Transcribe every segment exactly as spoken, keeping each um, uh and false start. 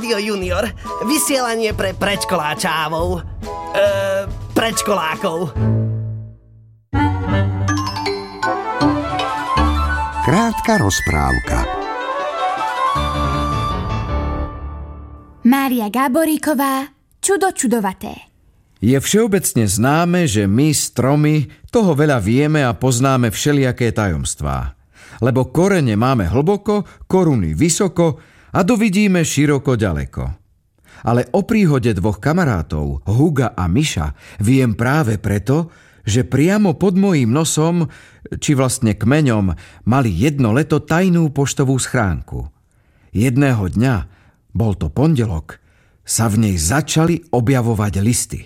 Rádio Junior. Vysielanie pre predškoláčávov. Eee, predškolákov. Krátka rozprávka. Mária Gáboríková, Čudo čudovaté. Je všeobecne známe, že my, stromy, toho veľa vieme a poznáme všelijaké tajomstvá. Lebo korene máme hlboko, koruny vysoko a dovidíme široko ďaleko. Ale o príhode dvoch kamarátov, Huga a Miša, viem práve preto, že priamo pod mojím nosom, či vlastne kmeňom, mali jedno leto tajnú poštovú schránku. Jedného dňa, bol to pondelok, sa v nej začali objavovať listy.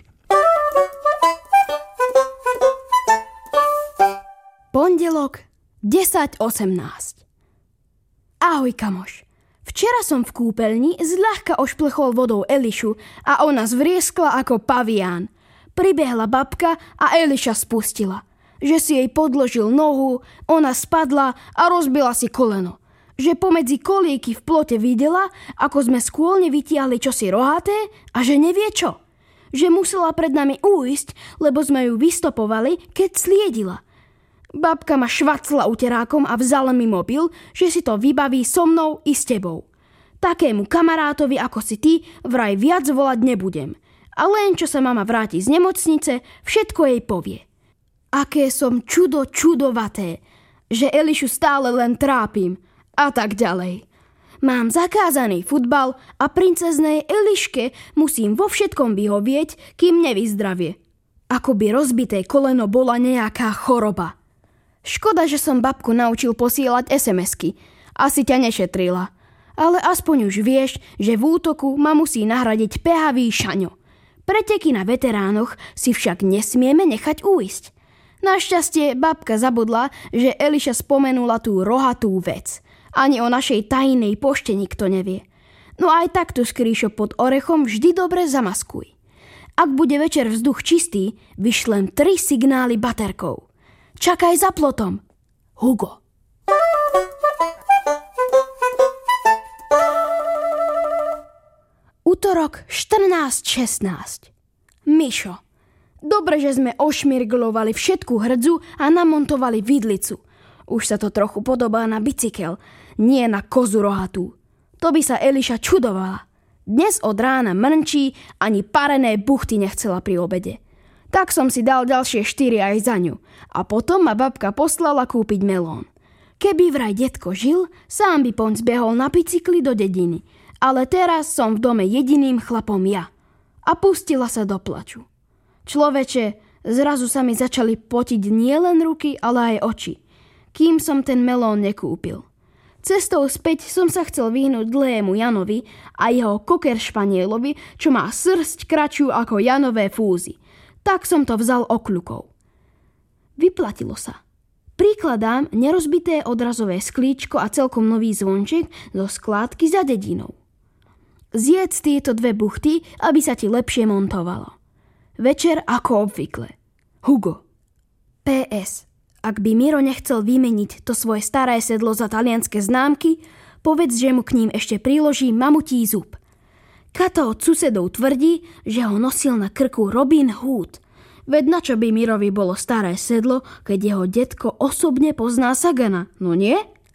Pondelok desať osemnásť. Ahoj, kamoš. Včera som v kúpeľni zľahka ošplechol vodou Elišu a ona zvrieskla ako pavián. Pribehla babka a Eliša spustila. Že si jej podložil nohu, ona spadla a rozbila si koleno. Že pomedzi kolíky v plote videla, ako sme skôlne vytiahli čosi rohaté a že nevie čo. Že musela pred nami újsť, lebo sme ju vystopovali, keď sliedila. Babka ma švacla uterákom a vzala mi mobil, že si to vybaví so mnou i s tebou. Takému kamarátovi ako si ty vraj viac volať nebudem. A len čo sa mama vráti z nemocnice, všetko jej povie. Aké som čudo čudovaté, že Elišu stále len trápim a tak ďalej. Mám zakázaný futbal a princeznej Eliške musím vo všetkom vyhovieť, kým nevyzdravie. Ako by rozbité koleno bola nejaká choroba. Škoda, že som babku naučil posielať es em esky. Asi ťa nešetrila. Ale aspoň už vieš, že v útoku ma musí nahradiť pehavý Šaňo. Preteky na veteránoch si však nesmieme nechať újsť. Našťastie babka zabudla, že Eliša spomenula tú rohatú vec. Ani o našej tajnej pošte nikto nevie. No aj takto skrýšo pod orechom vždy dobre zamaskuj. Ak bude večer vzduch čistý, vyšlem tri signály baterkou. Čakaj za plotom. Hugo. Utorok štrnásť šestnásť. Mišo. Dobre, že sme ošmirglovali všetku hrdzu a namontovali vidlicu. Už sa to trochu podobá na bicykel, nie na kozu rohatú. To by sa Eliša čudovala. Dnes od rána mrnčí, ani parené buchty nechcela pri obede. Tak som si dal ďalšie štyri aj za ňu. A potom ma babka poslala kúpiť melón. Keby vraj detko žil, sám by poň zbehol na bicykli do dediny. Ale teraz som v dome jediným chlapom ja. A pustila sa do plaču. Človeče, zrazu sa mi začali potiť nielen ruky, ale aj oči. Kým som ten melón nekúpil. Cestou späť som sa chcel vyhnúť dlému Janovi a jeho koker španielovi, čo má srsť kratšiu ako Janové fúzy. Tak som to vzal okľukou. Vyplatilo sa. Prikladám nerozbité odrazové sklíčko a celkom nový zvonček zo skládky za dedinou. Zjedz tieto dve buchty, aby sa ti lepšie montovalo. Večer ako obvykle. Hugo. pé es. Ak by Miro nechcel vymeniť to svoje staré sedlo za talianske známky, povedz, že mu k ním ešte priloží mamutí zub. Kato od susedov tvrdí, že ho nosil na krku Robin Hood. Veď na čo by Mirovi bolo staré sedlo, keď jeho detko osobne pozná Sagana, no nie?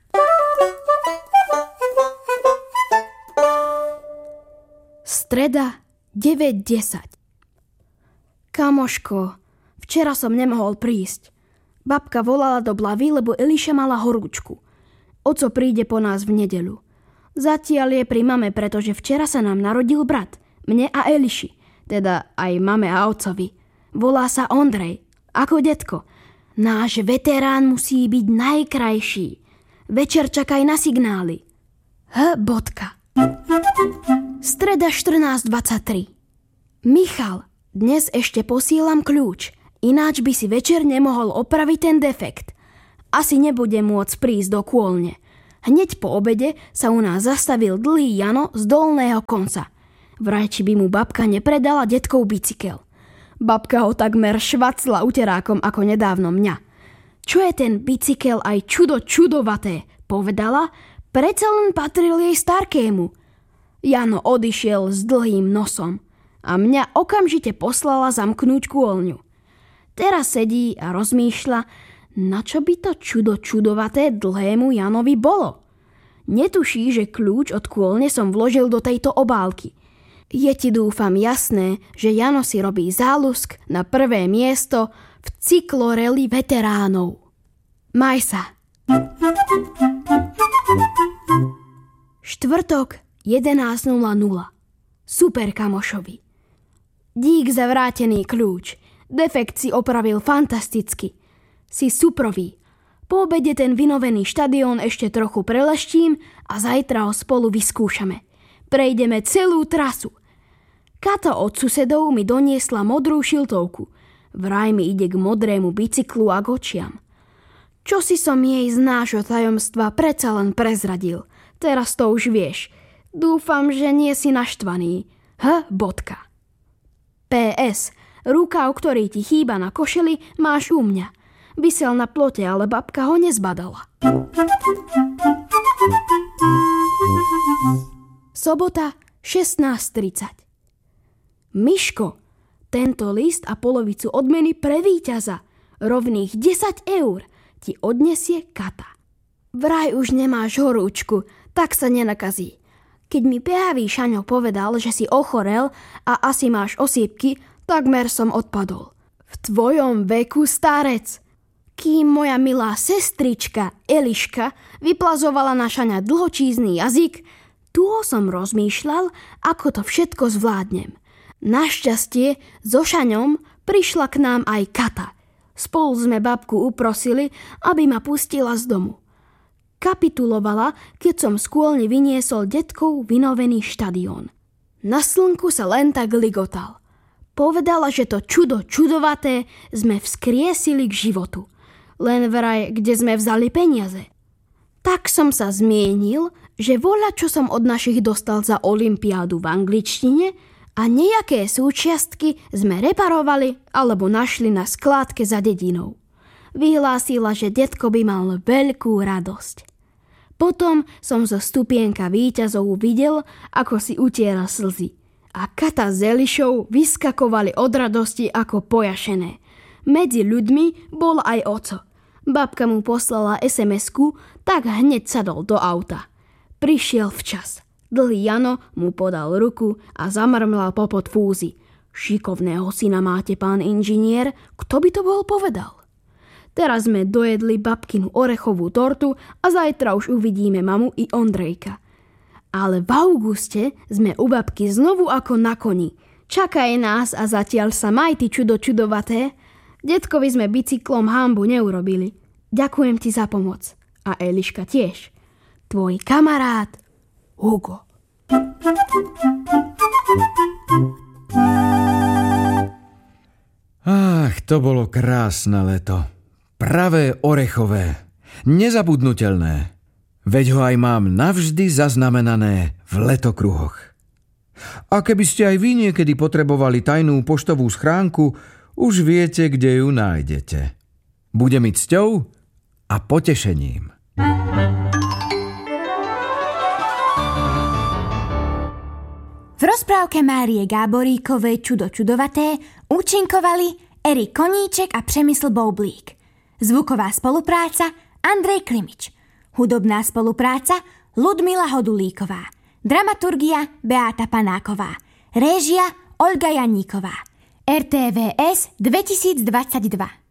Streda deväť desať. Kamoško, včera som nemohol prísť. Babka volala do Blavy, lebo Eliša mala horúčku. Oco príde po nás v nedeľu. Zatiaľ je pri mame, pretože včera sa nám narodil brat, mne a Eliši, teda aj mame a otcovi. Volá sa Ondrej, ako detko. Náš veterán musí byť najkrajší. Večer čakaj na signály. H. Bodka. Streda štrnásť dvadsaťtri. Michal, dnes ešte posielam kľúč, ináč by si večer nemohol opraviť ten defekt. Asi nebude môcť prísť do kôlne. Hneď po obede sa u nás zastavil dlhý Jano z dolného konca. Vraj, či by mu babka nepredala detkov bicykel. Babka ho takmer švacla uterákom ako nedávno mňa. Čo je ten bicykel aj čudo čudovaté, povedala, predsa len patril jej starkému. Jano odišiel s dlhým nosom a mňa okamžite poslala zamknúť kôlňu. Teraz sedí a rozmýšľa, na čo by to čudo čudovaté dlhému Janovi bolo. Netuší, že kľúč od kôlne som vložil do tejto obálky. Je ti dúfam jasné, že Jano si robí záľusk na prvé miesto v cykloreli veteránov. Maj sa. Štvrtok jedenásť nula nula. Super kamošovi. Dík za vrátený kľúč. Defekt si opravil fantasticky. Si suprový. Po obede ten vynovený štadión ešte trochu preleštím a zajtra ho spolu vyskúšame. Prejdeme celú trasu. Kata od susedov mi doniesla modrú šiltovku. Vraj mi ide k modrému bicyklu a k očiam. Čo si som jej z nášho tajomstva predsa len prezradil. Teraz to už vieš. Dúfam, že nie si naštvaný. H. Bodka. P S. Rukav, ktorý ti chýba na košeli, máš u mňa. Visel na plote, ale babka ho nezbadala. Sobota, šestnásť tridsať. Miško, tento list a polovicu odmeny pre víťaza, rovných desať eur, ti odnesie Kata. Vraj už nemáš horúčku, tak sa nenakazí. Keď mi behavý Šaňo povedal, že si ochorel a asi máš osýpky, takmer som odpadol. V tvojom veku, starec. Kým moja milá sestrička Eliška vyplazovala na Šaňa dlhočízny jazyk, tuho som rozmýšľal, ako to všetko zvládnem. Našťastie so Šaňom prišla k nám aj Kata. Spolu sme babku uprosili, aby ma pustila z domu. Kapitulovala, keď som z kôlne vyniesol detkov vynovený štadión. Na slnku sa len tak ligotal. Povedala, že to čudo čudovaté sme vzkriesili k životu. Len vraj, kde sme vzali peniaze. Tak som sa zmienil, že voľa, čo som od našich dostal za olympiádu v angličtine a nejaké súčiastky sme reparovali alebo našli na skládke za dedinou. Vyhlásila, že detko by mal veľkú radosť. Potom som zo stupienka víťazov videl, ako si utiera slzy. A Kata s Elišou vyskakovali od radosti ako pojašené. Medzi ľuďmi bol aj oco. Babka mu poslala es em esku, tak hneď sadol do auta. Prišiel včas. Dlhý Jano mu podal ruku a zamrmlal popod fúzy. Šikovného syna máte, pán inžinier, kto by to bol povedal? Teraz sme dojedli babkinu orechovú tortu a zajtra už uvidíme mamu i Ondrejka. Ale v auguste sme u babky znovu ako na koni. Čakaj nás a zatiaľ sa maj ty čudo čudovaté. Detkovi sme bicyklom hanbu neurobili. Ďakujem ti za pomoc. A Eliška tiež. Tvoj kamarát Hugo. Ach, to bolo krásne leto. Pravé orechové. Nezabudnutelné. Veď ho aj mám navždy zaznamenané v letokruhoch. A keby ste aj vy niekedy potrebovali tajnú poštovú schránku, už viete, kde ju nájdete. Bude mi cťou a potešením. V rozprávke Márie Gáboríkovej Čudo čudovaté účinkovali Erik Koníček a Přemysl Boublík. Zvuková spolupráca Andrej Klimič. Hudobná spolupráca Ludmila Hodulíková. Dramaturgia Beáta Panáková. Réžia Olga Janíková. er té vé es dvetisícdvadsaťdva.